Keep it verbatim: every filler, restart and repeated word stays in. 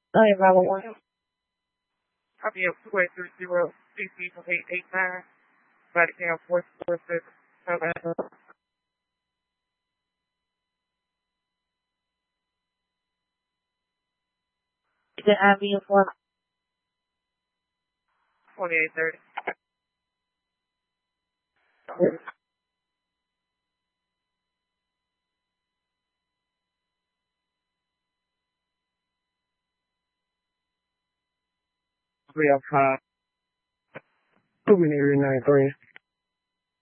Nine Bravo one. Copy of two eight three zero C C from eight eight nine. Vatican four four six seven. The I V four. Twenty-eight thirty. Three up five. Two nine three.